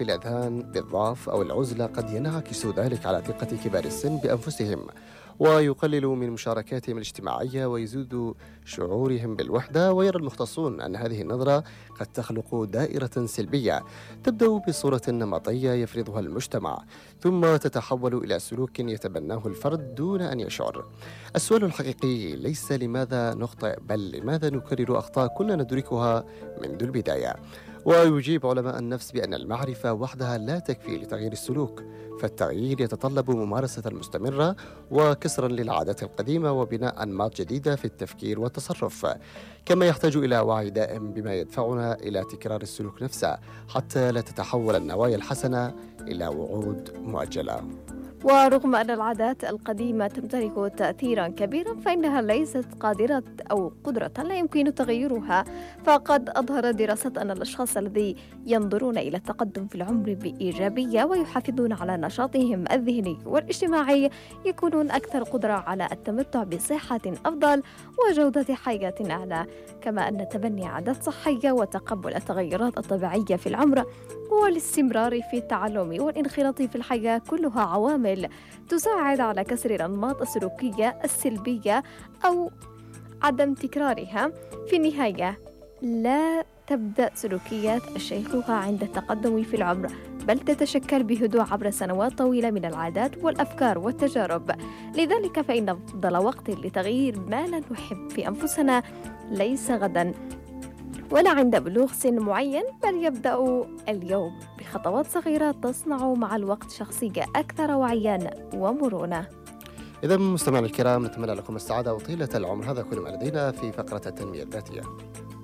في الأذهان بالضعف أو العزلة قد ينعكس ذلك على ثقة كبار السن بأنفسهم، ويقلل من مشاركاتهم الاجتماعية ويزيد شعورهم بالوحدة. ويرى المختصون أن هذه النظرة قد تخلق دائرة سلبية تبدأ بصورة نمطية يفرضها المجتمع، ثم تتحول إلى سلوك يتبناه الفرد دون أن يشعر. السؤال الحقيقي ليس لماذا نخطئ، بل لماذا نكرر أخطاء كنا ندركها منذ البداية. ويجيب علماء النفس بأن المعرفة وحدها لا تكفي لتغيير السلوك، فالتغيير يتطلب ممارسة مستمرة وكسرا للعادات القديمة وبناء أنماط جديدة في التفكير والتصرف، كما يحتاج إلى وعي دائم بما يدفعنا إلى تكرار السلوك نفسه حتى لا تتحول النوايا الحسنة إلى وعود مؤجلة. ورغم أن العادات القديمة تمتلك تأثيرا كبيرا، فإنها ليست قادرة أو قدرة لا يمكن تغييرها. فقد أظهرت دراسات أن الأشخاص الذين ينظرون إلى التقدم في العمر بإيجابية ويحافظون على نشاطهم الذهني والاجتماعي يكونون أكثر قدرة على التمتع بصحة أفضل وجودة حياة أعلى. كما أن تبني عادات صحية وتقبل التغيرات الطبيعية في العمر والاستمرار في التعلم والانخراط في الحياة كلها عوامل تساعد على كسر الأنماط السلوكية السلبية أو عدم تكرارها. في النهاية لا تبدأ سلوكيات الشيخوخة عند التقدم في العمر، بل تتشكل بهدوء عبر سنوات طويلة من العادات والأفكار والتجارب. لذلك فإن أفضل وقت لتغيير ما لا نحب في أنفسنا ليس غدا ولا عند بلوغ سن معين، بل يبدأ اليوم بخطوات صغيرة تصنع مع الوقت شخصية أكثر وعيا ومرونة. إذا مستمعينا الكرام، نتمنى لكم السعادة وطيلة العمر. هذا كل ما لدينا في فقرة التنمية الذاتية.